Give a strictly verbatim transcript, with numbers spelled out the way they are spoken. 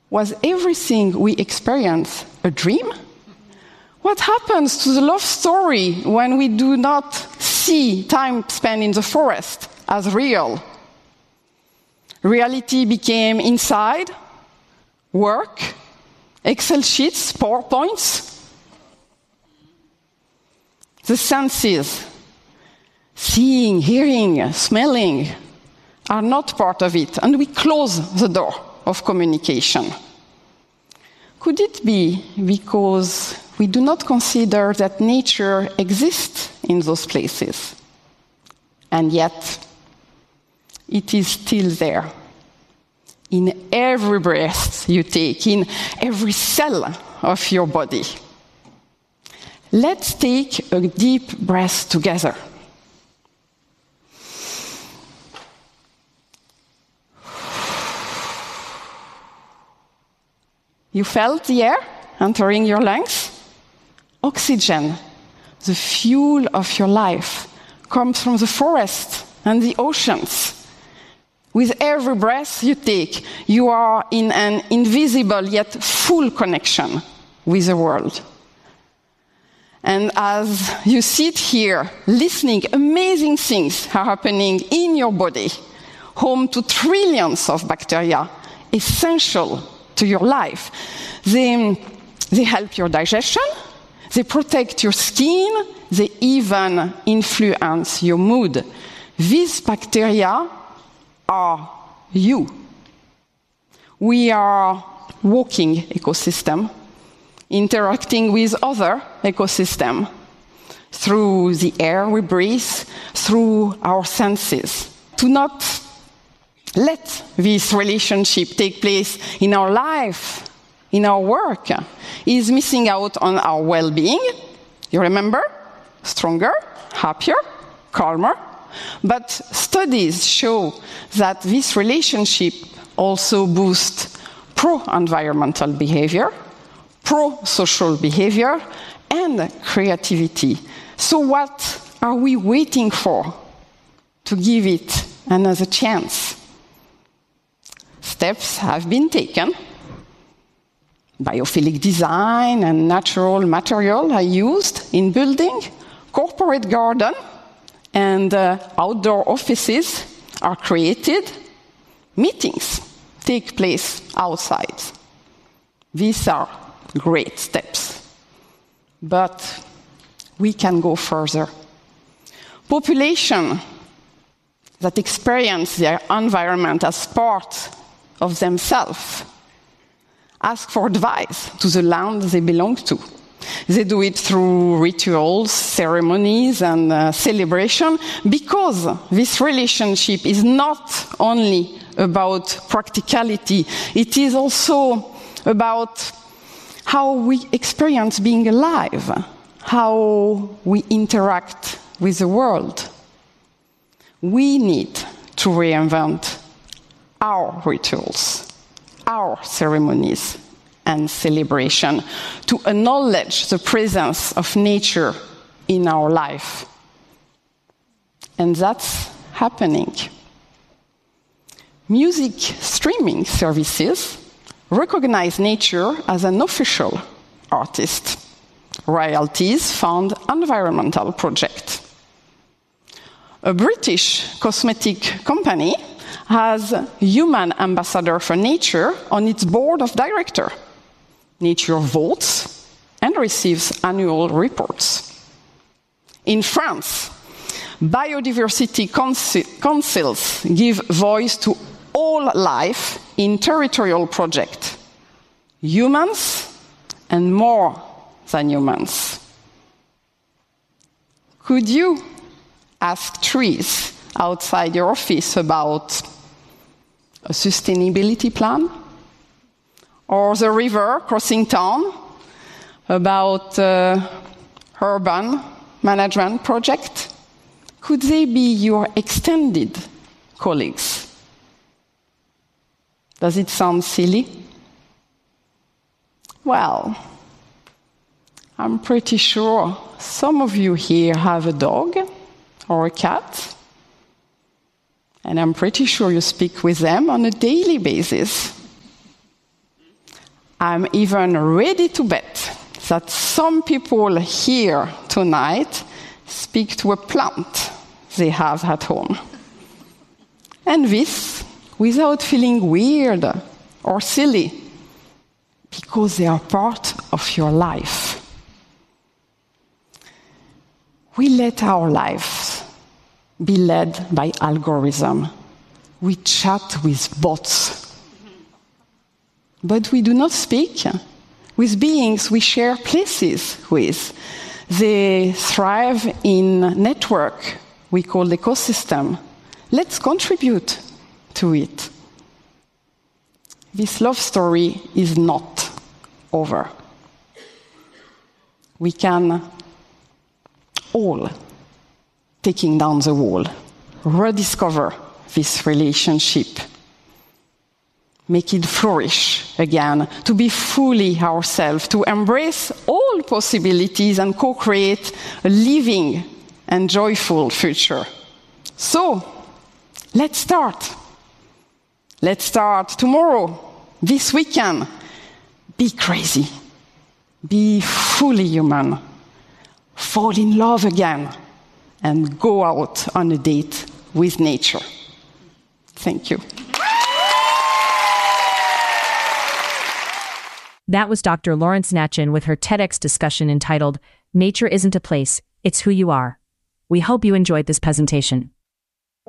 Was everything we experience a dream? What happens to the love story when we do not see time spent in the forest as real? Reality became inside, work, Excel sheets, PowerPoints. The senses, seeing, hearing, smelling, are not part of it, and we close the door of communication. Could it be because we do not consider that nature exists in those places? And yet, it is still there. In every breath you take, in every cell of your body. Let's take a deep breath together. You felt the air entering your lungs? Oxygen, the fuel of your life, comes from the forest and the oceans. With every breath you take, you are in an invisible yet full connection with the world. And as you sit here listening, amazing things are happening in your body, home to trillions of bacteria, essential to your life. They, they help your digestion, they protect your skin, they even influence your mood. These bacteria are you. We are walking ecosystem, interacting with other ecosystem through the air we breathe, through our senses. To not let this relationship take place in our life, in our work, is missing out on our well-being. You remember? Stronger, happier, calmer. But studies show that this relationship also boosts pro-environmental behavior, pro-social behavior, and creativity. So what are we waiting for to give it another chance? Steps have been taken. Biophilic design and natural material are used in building, corporate garden, and uh, outdoor offices are created. Meetings take place outside. These are great steps. But we can go further. Population that experience their environment as part of themselves ask for advice to the land they belong to. They do it through rituals, ceremonies, and uh, celebration, because this relationship is not only about practicality, it is also about how we experience being alive, how we interact with the world. We need to reinvent our rituals, our ceremonies and celebration, to acknowledge the presence of nature in our life. And that's happening. Music streaming services recognize nature as an official artist. Royalties fund environmental projects. A British cosmetic company has a human ambassador for nature on its board of directors. Nature votes and receives annual reports. In France, biodiversity councils give voice to all life in territorial projects, humans and more than humans. Could you ask trees outside your office about a sustainability plan? Or the river crossing town about uh, urban management project? Could they be your extended colleagues? Does it sound silly? Well, I'm pretty sure some of you here have a dog or a cat, and I'm pretty sure you speak with them on a daily basis. I'm even ready to bet that some people here tonight speak to a plant they have at home. And this without feeling weird or silly, because they are part of your life. We let our lives be led by algorithm. We chat with bots. But we do not speak with beings we share places with. They thrive in network we call ecosystem. Let's contribute to it. This love story is not over. We can all, taking down the wall, rediscover this relationship, make it flourish again, to be fully ourselves, to embrace all possibilities and co-create a living and joyful future. So, let's start. Let's start tomorrow, this weekend. Be crazy. Be fully human. Fall in love again. And go out on a date with nature. Thank you. That was Doctor Laurence Natchin with her TEDx discussion entitled, Nature Isn't a Place, It's Who You Are. We hope you enjoyed this presentation.